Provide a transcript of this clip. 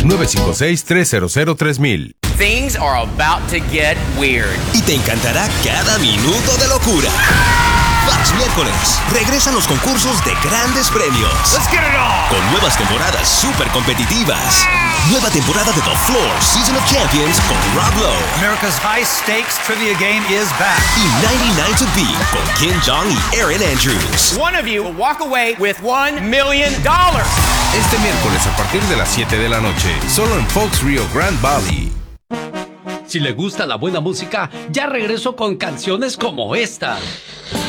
956-300-3000. Things are about to get weird. Y te encantará cada minuto de locura. Fox Miércoles. Regresan los concursos de grandes premios. Let's get it on. Con nuevas temporadas súper competitivas. Nueva temporada de The Floor Season of Champions con Rob Lowe. America's High Stakes Trivia Game is back. Y 99 to Beat con Kim Jong y Erin Andrews. One of you will walk away with $1 million. Este miércoles a partir de las 7 de la noche, solo en Fox Rio Grande Valley. Si le gusta la buena música, ya regreso con canciones como esta.